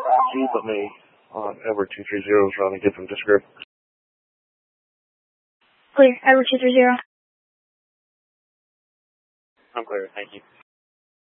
Can you put me on Edward 230 trying to get them to script? Clear, Edward 230. I'm clear, thank you.